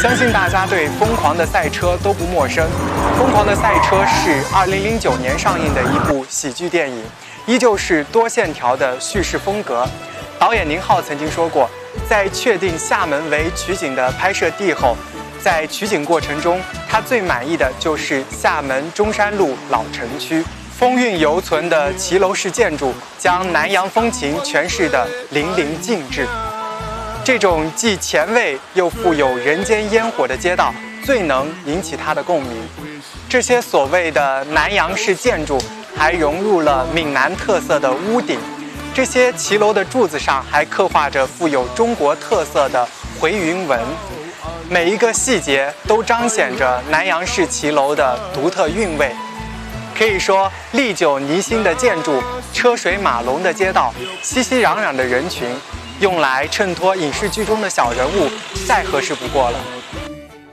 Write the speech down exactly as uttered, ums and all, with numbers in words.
相信大家对《疯狂的赛车》都不陌生，《疯狂的赛车》是二零零九年上映的一部喜剧电影，依旧是多线条的叙事风格。导演宁浩曾经说过，在确定厦门为取景的拍摄地后，在取景过程中，他最满意的就是厦门中山路老城区。风韵犹存的骑楼式建筑，将南洋风情诠释得淋漓尽致。这种既前卫又富有人间烟火的街道，最能引起他的共鸣。这些所谓的南洋式建筑，还融入了闽南特色的屋顶。这些骑楼的柱子上还刻画着富有中国特色的回云纹，每一个细节都彰显着南洋式骑楼的独特韵味。可以说，历久弥新的建筑，车水马龙的街道，熙熙攘攘的人群，用来衬托影视剧中的小人物，再合适不过了。